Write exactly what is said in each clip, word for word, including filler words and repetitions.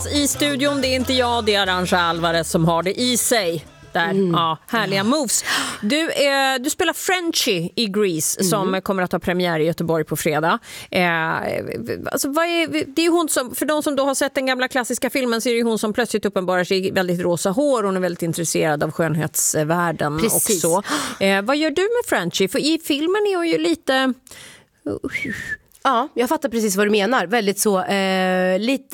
I studion, det är inte jag, det är Arantxa Alvarez som har det i sig. Där, mm. ja, härliga moves. Du, eh, du spelar Frenchie i Grease mm. som kommer att ha premiär i Göteborg på fredag. Eh, alltså, vad är, det är hon som, för de som då har sett den gamla klassiska filmen så är det hon som plötsligt uppenbarar sig i väldigt rosa hår. Hon är väldigt intresserad av skönhetsvärlden. Precis. Också. Eh, vad gör du med Frenchie? För i filmen är hon ju lite... Ja, jag fattar precis vad du menar. Väldigt så, eh, lite,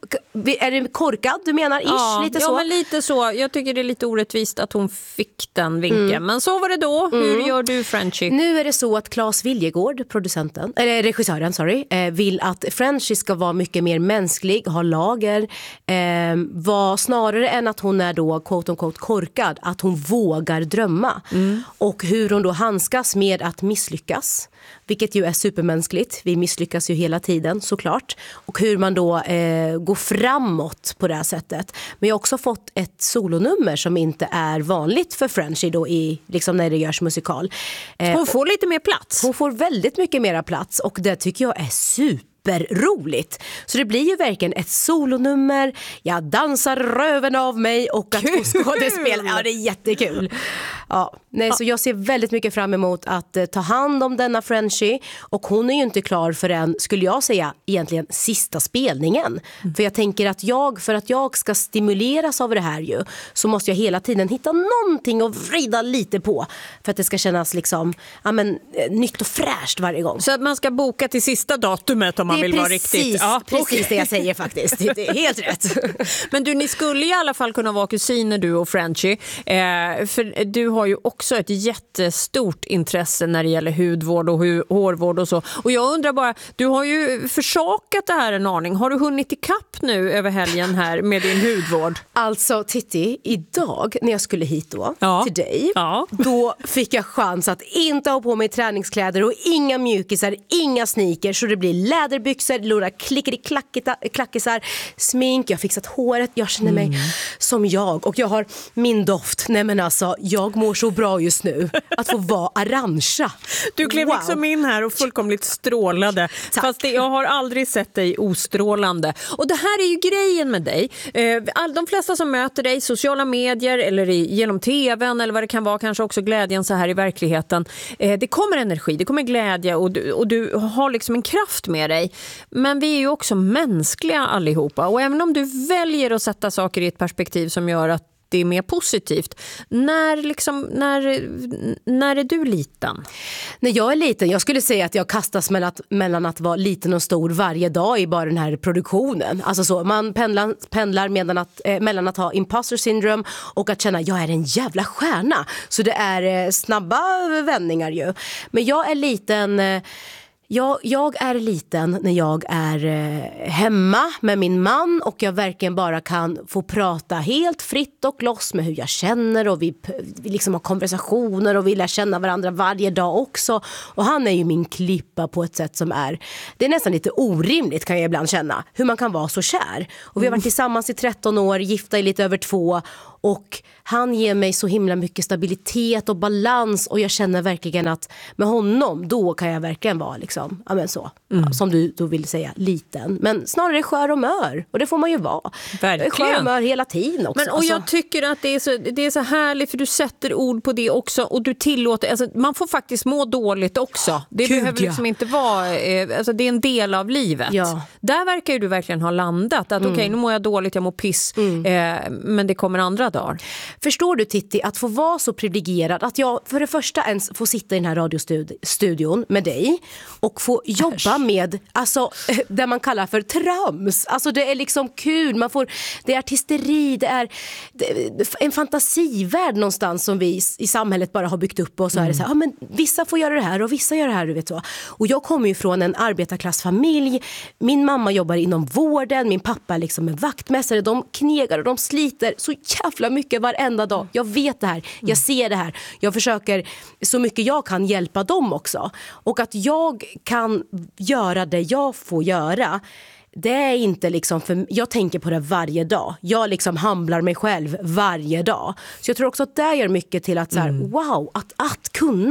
är det korkad du menar? Ish, ja, lite ja, så. men lite så. Jag tycker det är lite orättvist att hon fick den vinkeln. Mm. Men så var det då. Hur mm. gör du Frenchie? Nu är det så att Claes Viljegård, producenten, eller regissören, sorry, eh, vill att Frenchie ska vara mycket mer mänsklig, ha lager. Eh, var snarare än att hon är då quote on quote korkad, att hon vågar drömma. Mm. Och hur hon då handskas med att misslyckas. Vilket ju är supermänskligt. Vi misslyckas ju hela tiden såklart. Och hur man då eh, går framåt på det här sättet. Men jag har också fått ett solonummer som inte är vanligt för Frenchie då i, liksom när det görs musikal. Eh, hon får lite mer plats. Hon får väldigt mycket mera plats och det tycker jag är super. Roligt. Så det blir ju verkligen ett solonummer. Jag dansar röven av mig och att få skådespel. Ja, det är jättekul. Ja, nej, ja. Så jag ser väldigt mycket fram emot att uh, ta hand om denna Frenchie. Och hon är ju inte klar förrän, skulle jag säga, egentligen sista spelningen. Mm. För jag tänker att jag, för att jag ska stimuleras av det här ju, så måste jag hela tiden hitta någonting att vrida lite på. För att det ska kännas liksom, ja men, nytt och fräscht varje gång. Så att man ska boka till sista datumet om man vill precis, vara riktigt. Ja, precis okay. Det jag säger faktiskt. Det är helt rätt. Men du, ni skulle i alla fall kunna vara kusiner du och Frenchie. Eh, för du har ju också ett jättestort intresse när det gäller hudvård och hu- hårvård och så. Och jag undrar bara, du har ju försakat det här en aning. Har du hunnit i kapp nu över helgen här med din hudvård? Alltså Titti, idag när jag skulle hit då ja. till dig, ja. då fick jag chans att inte ha på mig träningskläder och inga mjukisar, inga sneakers, så det blir läder byxor, lura klickeri-klackisar, smink, jag har fixat håret, jag känner mig mm. som jag och jag har min doft. Nej men alltså, jag mår så bra just nu att få vara Arantxa. Du klev wow. liksom in här och fullkomligt strålade. Tack. Fast det, jag har aldrig sett dig ostrålande. Och det här är ju grejen med dig. All, de flesta som möter dig, sociala medier eller i, genom tvn eller vad det kan vara, kanske också glädjen så här i verkligheten. Det kommer energi, det kommer glädje och du, och du har liksom en kraft med dig. Men vi är ju också mänskliga allihopa. Och även om du väljer att sätta saker i ett perspektiv som gör att det är mer positivt. När, liksom, när, när är du liten? När jag är liten, jag skulle säga att jag kastas mellan att, mellan att vara liten och stor varje dag i bara den här produktionen. Alltså så, man pendlar, pendlar medan att, eh, mellan att ha imposter syndrome och att känna att jag är en jävla stjärna. Så det är eh, snabba vändningar ju. Men jag är liten... Eh, Jag, jag är liten när jag är eh, hemma med min man och jag verkligen bara kan få prata helt fritt och loss med hur jag känner och vi, vi liksom har konversationer och vi lär känna varandra varje dag också. Och han är ju min klippa på ett sätt som är, det är nästan lite orimligt kan jag ibland känna, hur man kan vara så kär. Och vi har varit tillsammans i tretton år, gifta i lite över två och han ger mig så himla mycket stabilitet och balans och jag känner verkligen att med honom då kan jag verkligen vara liksom, ja men så, mm. ja, som du då vill säga, liten. Men snarare skör och mör och det får man ju vara. Verkligen. Skör och mör hela tiden också. Men, och alltså. jag tycker att det är, så, det är så härligt för du sätter ord på det också och du tillåter, alltså, man får faktiskt må dåligt också. Det Gud, behöver liksom ja. inte vara, eh, alltså, det är en del av livet. Ja. Där verkar ju du verkligen ha landat. Att mm. okej, okay, nu mår jag dåligt, jag mår piss, mm. eh, men det kommer andra dagar. Förstår du Titti att få vara så privilegierad att jag för det första ens får sitta i den här radiostudion med dig och få jobba med alltså, det man kallar för trams. Alltså det är liksom kul, man får, det är artisteri, det är, det är en fantasivärld någonstans som vi i samhället bara har byggt upp och så är det så här, ja, men vissa får göra det här och vissa gör det här, du vet så. Och jag kommer ju från en arbetarklassfamilj, min mamma jobbar inom vården, min pappa är liksom en vaktmästare, de knegar och de sliter så jävla mycket varenda dag. Jag vet det här, jag ser det här, jag försöker så mycket jag kan hjälpa dem också. Och att jag kan göra det jag får göra, det är inte liksom för, jag tänker på det varje dag. Jag liksom hamlar mig själv varje dag. Så jag tror också att det gör mycket till att så här, mm. wow, att, att kunna.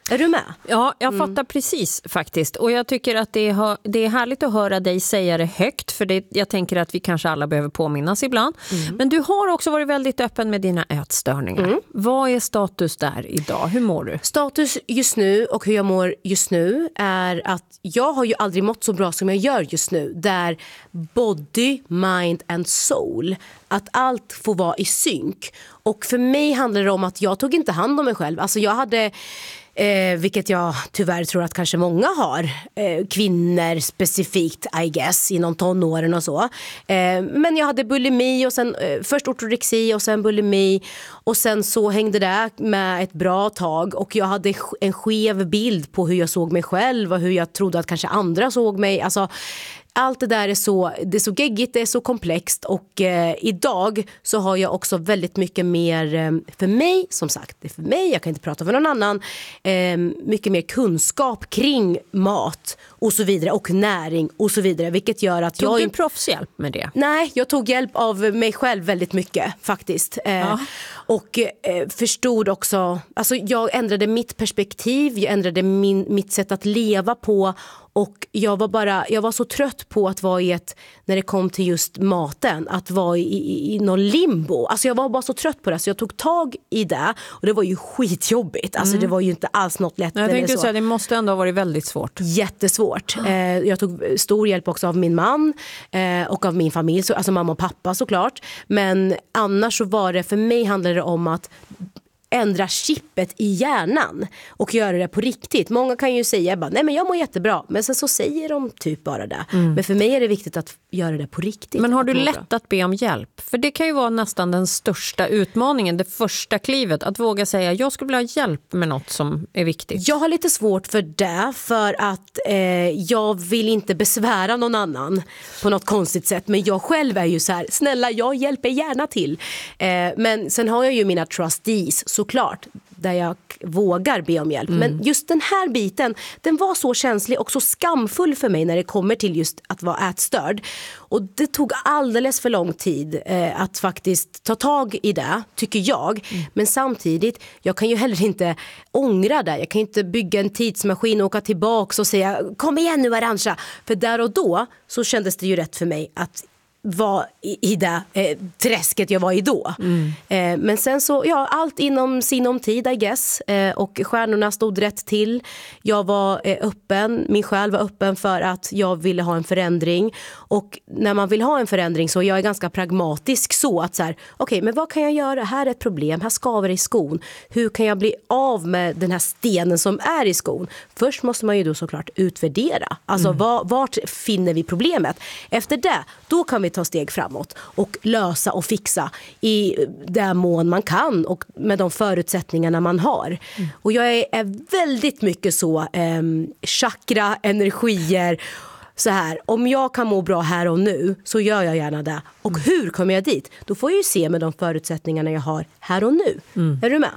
Är du med? Ja, jag fattar mm. precis faktiskt. Och jag tycker att det är, det är härligt att höra dig säga det högt. För det, jag tänker att vi kanske alla behöver påminnas ibland. Mm. Men du har också varit väldigt öppen med dina ätstörningar. Mm. Vad är status där idag? Hur mår du? Status just nu och hur jag mår just nu är att jag har ju aldrig mått så bra som jag gör just nu. Där body, mind and soul. Att allt får vara i synk. Och för mig handlar det om att jag tog inte hand om mig själv. Alltså jag hade... Eh, vilket jag tyvärr tror att kanske många har, eh, kvinnor specifikt I guess inom tonåren och så, eh, men jag hade bulimi och sen eh, först ortorexi och sen bulimi och sen så hängde det med ett bra tag och jag hade en skev bild på hur jag såg mig själv och hur jag trodde att kanske andra såg mig. Alltså allt det där är så, det är så geggigt, det är så komplext och eh, idag så har jag också väldigt mycket mer eh, för mig, som sagt, det är för mig, jag kan inte prata för någon annan, eh, mycket mer kunskap kring mat och så vidare och näring och så vidare, vilket gör att tog jag... Tog du proffshjälp med det? Nej, jag tog hjälp av mig själv väldigt mycket faktiskt. Eh, ja. Och eh, förstod också, alltså jag ändrade mitt perspektiv, jag ändrade min, mitt sätt att leva på. Och jag var bara, jag var så trött på att vara i ett, när det kom till just maten, att vara i, i, i någon limbo. Alltså jag var bara så trött på det, så jag tog tag i det. Och det var ju skitjobbigt. Alltså mm. det var ju inte alls något lätt. Jag tänkte så. säga, det måste ändå ha varit väldigt svårt. Jättesvårt. Eh, jag tog stor hjälp också av min man eh, och av min familj, så, alltså mamma och pappa såklart. Men annars så var det, för mig handlade det om att ändra chippet i hjärnan och göra det på riktigt. Många kan ju säga bara, nej men jag mår jättebra, men sen så säger de typ bara det. Mm. Men för mig är det viktigt att göra det på riktigt. Men har du lätt att be om hjälp? För det kan ju vara nästan den största utmaningen, det första klivet, att våga säga, jag skulle vilja ha hjälp med något som är viktigt. Jag har lite svårt för det, för att eh, jag vill inte besvära någon annan på något konstigt sätt, men jag själv är ju så här, snälla, jag hjälper gärna till. Eh, men sen har jag ju mina trustees, såklart, där jag vågar be om hjälp. Mm. Men just den här biten, den var så känslig och så skamfull för mig när det kommer till just att vara ätstörd. Och det tog alldeles för lång tid eh, att faktiskt ta tag i det, tycker jag. Mm. Men samtidigt, jag kan ju heller inte ångra det. Jag kan inte bygga en tidsmaskin och åka tillbaka och säga, kom igen nu Arantxa. För där och då så kändes det ju rätt för mig att var i, i det eh, träsket jag var i då. Mm. Eh, men sen så, ja, allt inom sinom tid, I guess. Eh, och stjärnorna stod rätt till. Jag var eh, öppen, min själ var öppen för att jag ville ha en förändring. Och när man vill ha en förändring så jag är ganska pragmatisk så att så här, okej, okay, men vad kan jag göra? Här är ett problem, här skaver det i skon. Hur kan jag bli av med den här stenen som är i skon? Först måste man ju då såklart utvärdera. Alltså mm. var, vart finner vi problemet? Efter det, då kan vi ta steg framåt och lösa och fixa i den mån man kan och med de förutsättningarna man har. Mm. Och jag är, är väldigt mycket så eh, chakra, energier så här, om jag kan må bra här och nu så gör jag gärna det. Och mm. hur kommer jag dit? Då får jag ju se med de förutsättningarna jag har här och nu. Mm. Är du med?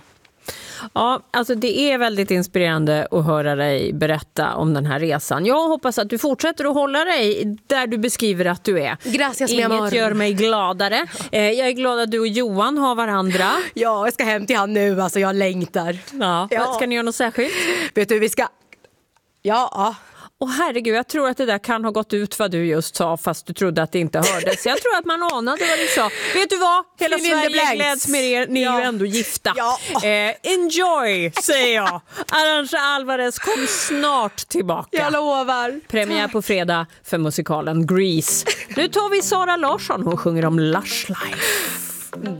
Ja, alltså det är väldigt inspirerande att höra dig berätta om den här resan. Jag hoppas att du fortsätter att hålla dig där du beskriver att du är. Gracias, Inget mi amor. Gör mig gladare. Jag är glad att du och Johan har varandra. Ja, jag ska hem till han nu. Alltså jag längtar. Ja. Ja. Ska ni göra något särskilt? Vet du, vi ska... Ja, Och herregud, jag tror att det där kan ha gått ut vad du just sa fast du trodde att det inte hördes. Jag tror att man anade vad du sa. Vet du vad? Hela Sverige gläds med er. Ni ja. är ju ändå gifta. Ja. Eh, enjoy, säger jag. Arantxa Alvarez kom snart tillbaka. Jag lovar. Premiär på fredag för musikalen Grease. Nu tar vi Sara Larsson. Hon sjunger om Lush Life.